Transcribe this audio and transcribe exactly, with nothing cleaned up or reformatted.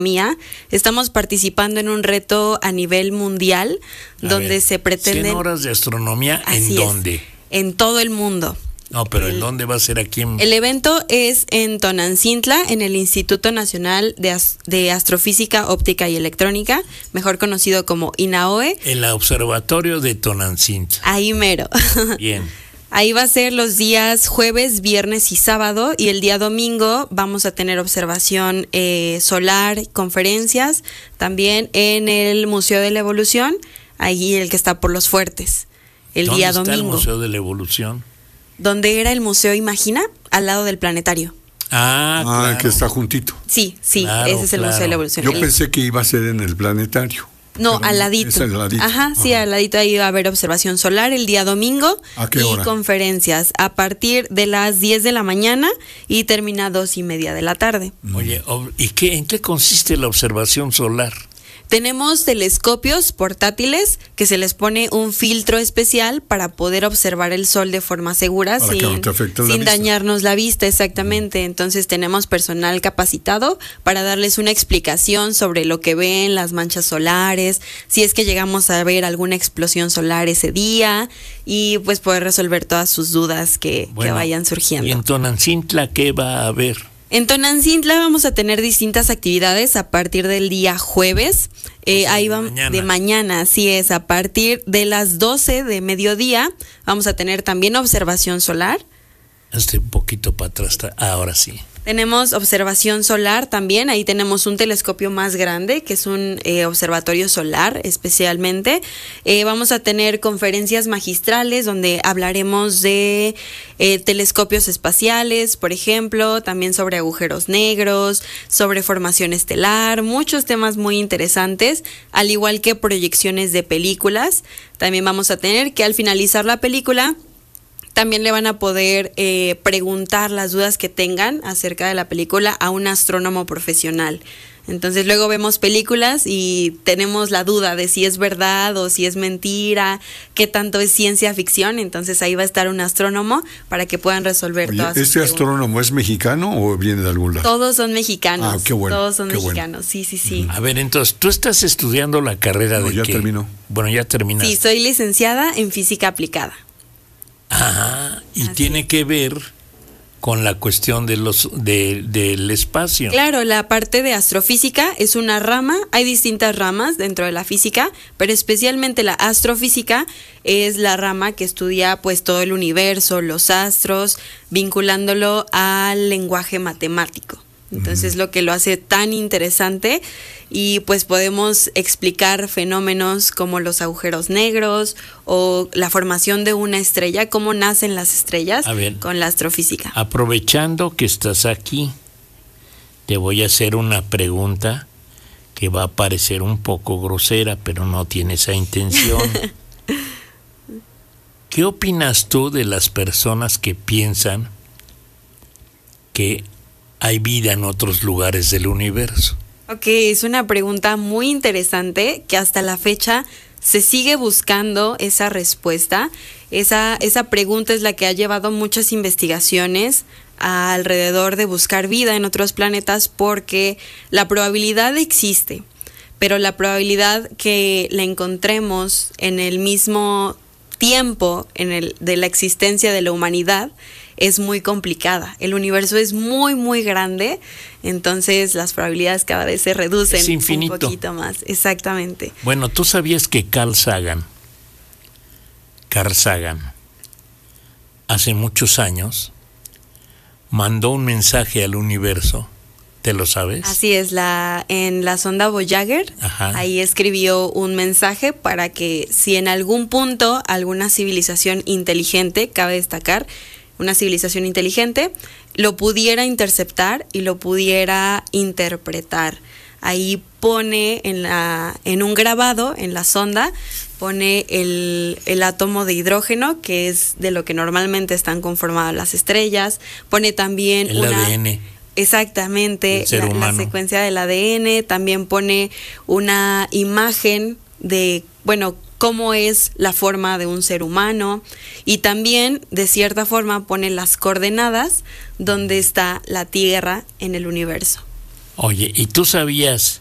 Estamos participando en un reto a nivel mundial A donde ver, se pretende... cien horas de astronomía, ¿en Así es, dónde? en todo el mundo. No, pero El- ¿en dónde va a ser aquí? En... El evento es en Tonancintla, en el Instituto Nacional de, As- de Astrofísica, Óptica y Electrónica, mejor conocido como INAOE. El observatorio de Tonancintla. Ahí mero. Bien. Ahí va a ser los días jueves, viernes y sábado, y el día domingo vamos a tener observación eh, solar, conferencias, también en el Museo de la Evolución, ahí el que está por Los Fuertes, el ¿Dónde día está domingo. el Museo de la Evolución? Donde era el Museo Imagina, al lado del planetario. Ah, Ah, claro. que está juntito. Sí, sí, Claro, ese es el claro. Museo de la Evolución. Yo El- pensé que iba a ser en el planetario. No, Pero al ladito. Es al ladito. Ajá, sí, Ajá. al ladito ahí va a haber observación solar el día domingo. ¿A qué y hora? conferencias a partir de las diez de la mañana y termina a dos y media de la tarde. Oye, ob- ¿y qué, en qué consiste la observación solar? Tenemos telescopios portátiles que se les pone un filtro especial para poder observar el sol de forma segura Para que sin, no te afecte la sin vista. dañarnos la vista, exactamente. Entonces tenemos personal capacitado para darles una explicación sobre lo que ven, las manchas solares, si es que llegamos a ver alguna explosión solar ese día y pues poder resolver todas sus dudas que, que Bueno, vayan ¿Y surgiendo. en Tonancintla qué va a haber? En Tonancintla vamos a tener distintas actividades a partir del día jueves. Eh, O sea, ahí de vamos mañana. de mañana, así es, a partir de las doce de mediodía vamos a tener también observación solar. Hazte un poquito para atrás. ta- Ahora sí. Tenemos observación solar también, ahí tenemos un telescopio más grande, que es un eh, observatorio solar especialmente. Eh, vamos a tener conferencias magistrales donde hablaremos de eh, telescopios espaciales, por ejemplo, también sobre agujeros negros, sobre formación estelar, muchos temas muy interesantes, al igual que proyecciones de películas. También vamos a tener que al finalizar la película también le van a poder eh, preguntar las dudas que tengan acerca de la película a un astrónomo profesional. Entonces luego vemos películas y tenemos la duda de si es verdad o si es mentira, qué tanto es ciencia ficción. Entonces ahí va a estar un astrónomo para que puedan resolver Oye, todas sus ¿este preguntas. astrónomo es mexicano o viene de algún lado? Todos son mexicanos. Ah, qué bueno, Todos son qué bueno. mexicanos, sí, sí, sí. A ver, entonces, tú estás estudiando la carrera No, de ya qué? terminó. Bueno, ya terminaste. Sí, soy licenciada en física aplicada. Ajá, y Así tiene es. que ver con la cuestión de los de, del espacio. Claro, la parte de astrofísica es una rama, hay distintas ramas dentro de la física, pero especialmente la astrofísica es la rama que estudia pues todo el universo, los astros, vinculándolo al lenguaje matemático. Entonces lo que lo hace tan interesante y pues podemos explicar fenómenos como los agujeros negros o la formación de una estrella, cómo nacen las estrellas A ver. con la astrofísica. Aprovechando que estás aquí, te voy a hacer una pregunta que va a parecer un poco grosera, pero no tiene esa intención. ¿Qué opinas tú de las personas que piensan que hay vida en otros lugares del universo? Ok, es una pregunta muy interesante que hasta la fecha se sigue buscando esa respuesta. Esa, esa pregunta es la que ha llevado muchas investigaciones alrededor de buscar vida en otros planetas porque la probabilidad existe, pero la probabilidad que la encontremos en el mismo tiempo en el, de la existencia de la humanidad es muy complicada. El universo es muy, muy grande, entonces las probabilidades cada vez se reducen Es infinito. un poquito más. Exactamente. Bueno, ¿tú sabías que Carl Sagan, Carl Sagan, hace muchos años, mandó un mensaje al universo? ¿Te lo sabes? Así es, la, en la sonda Voyager, Ajá. ahí escribió un mensaje para que si en algún punto alguna civilización inteligente, cabe destacar, una civilización inteligente, lo pudiera interceptar y lo pudiera interpretar. Ahí pone en, la, en un grabado, en la sonda, pone el, el átomo de hidrógeno, que es de lo que normalmente están conformadas las estrellas, pone también El una... A D N. Exactamente, del ser la, la humano. secuencia del A D N, también pone una imagen de, bueno, cómo es la forma de un ser humano y también, de cierta forma, pone las coordenadas donde está la Tierra en el universo. Oye, ¿y tú sabías